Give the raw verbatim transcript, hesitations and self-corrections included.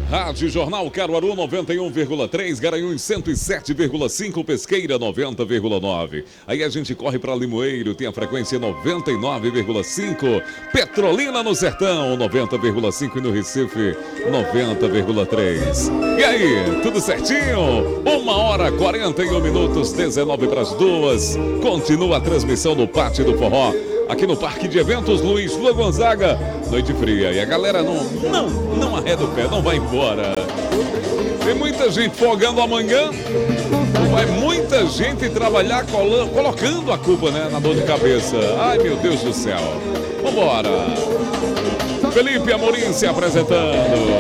Rádio Jornal Caruaru noventa e um vírgula três, Garanhuns cento e sete vírgula cinco, Pesqueira noventa vírgula nove. Aí a gente corre para Limoeiro, tem a frequência noventa e nove vírgula cinco. Petrolina no Sertão noventa vírgula cinco e no Recife noventa vírgula três. E aí, tudo certinho? Uma hora quarenta e um minutos, dezenove para as duas. Continua a transmissão no Pátio do Forró, aqui no Parque de Eventos Luiz Flor Gonzaga. Noite fria e a galera não, não, não arreda o pé, não vai embora. Tem muita gente folgando amanhã. Vai muita gente trabalhar colando, colocando a culpa, né, na dor de cabeça. Ai, meu Deus do céu. Vambora. Felipe Amorim se apresentando.